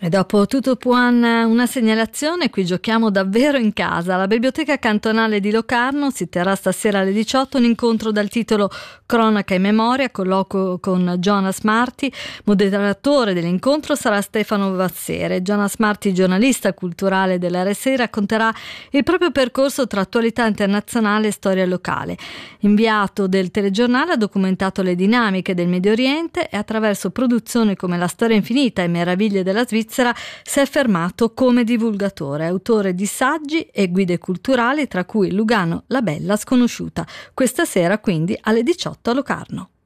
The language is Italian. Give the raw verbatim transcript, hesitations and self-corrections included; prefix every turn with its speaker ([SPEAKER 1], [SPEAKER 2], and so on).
[SPEAKER 1] E dopo tutto Puan una segnalazione, qui giochiamo davvero in casa. Alla Biblioteca Cantonale di Locarno si terrà stasera alle diciotto un incontro dal titolo Cronaca e Memoria, colloquio con Jonas Marti. Moderatore dell'incontro sarà Stefano Vassere. Jonas Marti, giornalista culturale dell'R S I, racconterà il proprio percorso tra attualità internazionale e storia locale. Inviato del telegiornale, ha documentato le dinamiche del Medio Oriente e attraverso produzioni come La storia infinita e Meraviglie della Svizzera si è affermato come divulgatore, autore di saggi e guide culturali, tra cui Lugano la Bella Sconosciuta. Questa sera quindi alle diciotto a Locarno.